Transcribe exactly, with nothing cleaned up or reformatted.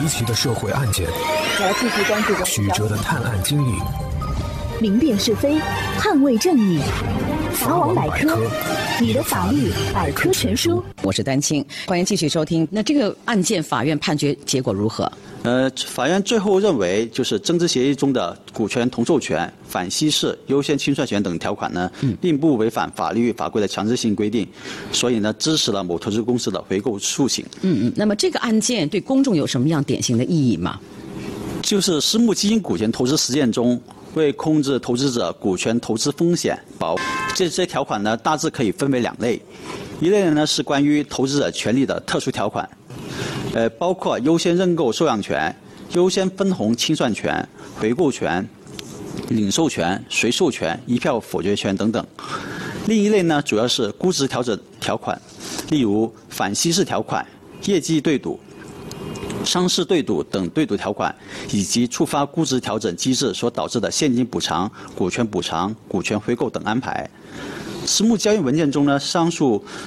离奇的社会案件， 我要继续关注曲折的探案经历， 明辨是非，捍卫正义。法网百科，你的法律百科全书。 我是丹青，欢迎继续收听。那这个案件法院判决结果如何？ 呃，法院最后认为，就是增资协议中的股权同授权、反稀释、优先清算权等条款呢，嗯、并不违反法律法规的强制性规定，所以呢，支持了某投资公司的回购诉请。 嗯嗯。那么这个案件对公众有什么样典型的意义吗？ 就是私募基金股权投资实践中，为控制投资者股权投资风险，保这些条款呢，大致可以分为两类。一类呢是关于投资者权利的特殊条款，呃，包括优先认购受让权、优先分红清算权、回购权、领授权、随授权、一票否决权等等。另一类呢，主要是估值调整条款，例如反稀释条款、业绩对赌、商事对赌等对赌条款，以及触发估值调整机制所导致的现金补偿、股权补偿、股权回购等安排。私募交易文件中呢，上述